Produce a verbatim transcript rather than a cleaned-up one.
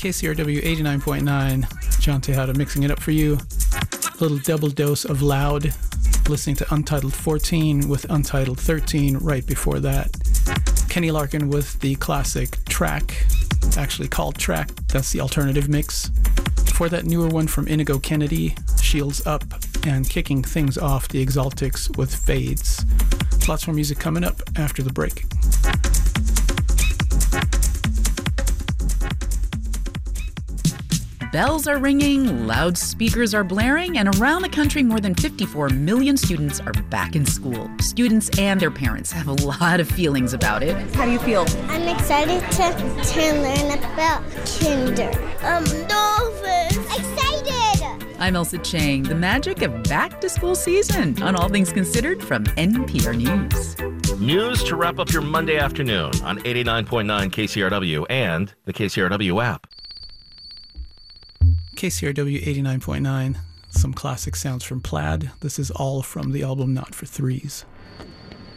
K C R W eighty-nine point nine. John Tejada mixing it up for you. A little double dose of loud. Listening to Untitled fourteen with Untitled thirteen right before that. Kenny Larkin with the classic Track, actually called Track. That's the alternative mix. Before that, newer one from Inigo Kennedy, Shields Up, and kicking things off, the Exaltics with Fades. Lots more music coming up after the break. Bells are ringing, loudspeakers are blaring, and around the country, more than fifty-four million students are back in school. Students and their parents have a lot of feelings about it. How do you feel? I'm excited to, to learn about kinder. I'm nervous. Excited! I'm Elsa Chang. The magic of back-to-school season on All Things Considered from N P R News. News to wrap up your Monday afternoon on eighty-nine point nine K C R W and the K C R W app. K C R W eighty-nine point nine. Some classic sounds from Plaid. This is all from the album Not for Threes.